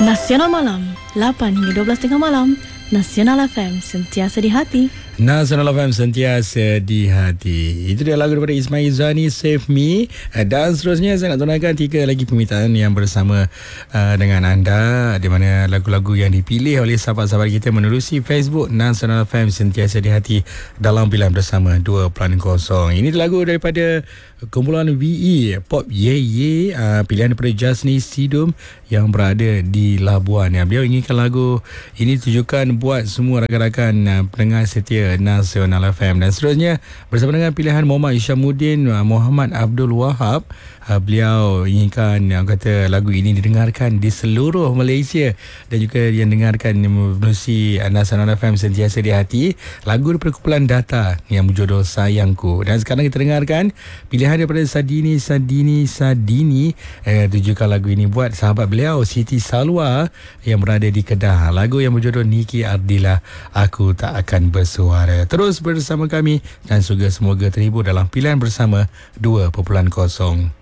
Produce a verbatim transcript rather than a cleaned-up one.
Nasional Malam, lapan hingga dua belas tengah malam. Nasional F M, sentiasa di hati. Nasional F M, sentiasa di hati. Itu dia lagu daripada Ismail Zani, Save Me. Dan seterusnya saya nak tunaikan tiga lagi permintaan yang bersama uh, dengan anda, di mana lagu-lagu yang dipilih oleh sahabat-sahabat kita menerusi Facebook Nasional F M, sentiasa di hati, dalam pilihan bersama dua kosong. Ini lagu daripada kumpulan V E Pop Ye Ye, uh, pilihan daripada Jasni Sidum yang berada di Labuan. Ya, beliau inginkan lagu ini tujukan buat semua rakan-rakan uh, pendengar setia Nasional F M. Dan seterusnya bersama dengan pilihan Muhammad Isyamuddin uh, Muhammad Abdul Wahab, uh, beliau inginkan uh, kata lagu ini didengarkan di seluruh Malaysia dan juga yang dengarkan menerusi uh, Nasional F M, sentiasa di hati. Lagu daripada kumpulan Data yang berjudul Sayangku. Dan sekarang kita dengarkan pilihan daripada Sadini Sadini Sadini eh, tujukan lagu ini buat sahabat beliau Siti Salwa yang berada di Kedah. Lagu yang berjudul Niki Ardila, Aku Tak Akan Bersuara. Terus bersama kami dan juga semoga terhibur dalam pilihan bersama dua kosong.